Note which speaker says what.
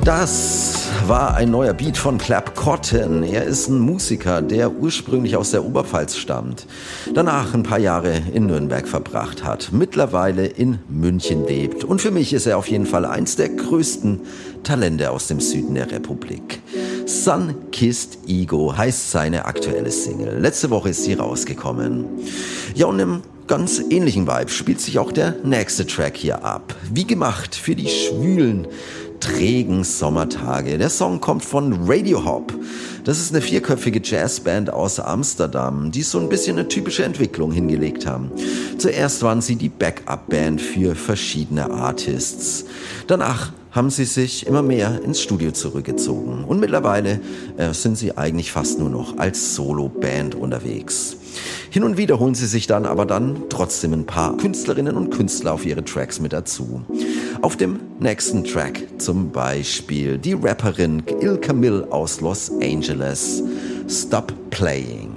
Speaker 1: Das war ein neuer Beat von Clap Cotton. Er ist ein Musiker, der ursprünglich aus der Oberpfalz stammt, danach ein paar Jahre in Nürnberg verbracht hat, mittlerweile in München lebt. Und für mich ist er auf jeden Fall eins der größten Talente aus dem Süden der Republik. Sun-Kissed Ego heißt seine aktuelle Single. Letzte Woche ist sie rausgekommen. Ja, und im ganz ähnlichen Vibe spielt sich auch der nächste Track hier ab. Wie gemacht für die schwülen, trägen Sommertage. Der Song kommt von Radio Hop. Das ist eine 4-köpfige Jazzband aus Amsterdam, die so ein bisschen eine typische Entwicklung hingelegt haben. Zuerst waren sie die Backup-Band für verschiedene Artists. Danach haben sie sich immer mehr ins Studio zurückgezogen. Und mittlerweile sind sie eigentlich fast nur noch als Solo-Band unterwegs. Hin und wieder holen sie sich dann aber trotzdem ein paar Künstlerinnen und Künstler auf ihre Tracks mit dazu. Auf dem nächsten Track zum Beispiel die Rapperin Il Camille aus Los Angeles, Stop Playing.